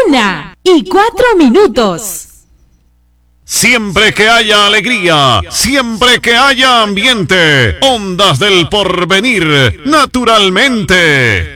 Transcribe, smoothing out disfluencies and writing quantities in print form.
1:04. Siempre que haya alegría, siempre que haya ambiente, Ondas del Porvenir, naturalmente.